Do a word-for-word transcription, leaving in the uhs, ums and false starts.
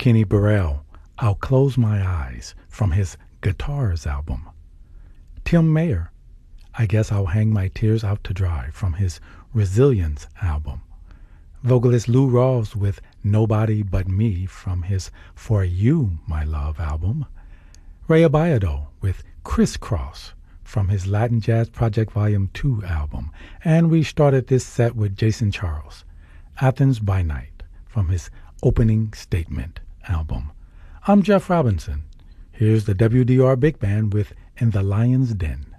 Kenny Burrell, I'll Close My Eyes from his Guitars album. Tim Mayer, I Guess I'll Hang My Tears Out to Dry from his Resilience album. Vocalist Lou Rawls with Nobody But Me from his For You, My Love album. Ray Abayado with Crisscross from his Latin Jazz Project Volume two album. And we started this set with Jason Charles, Athens by Night from his Opening Statement album. I'm Jeff Robinson. Here's the W D R Big Band with In the Lion's Den.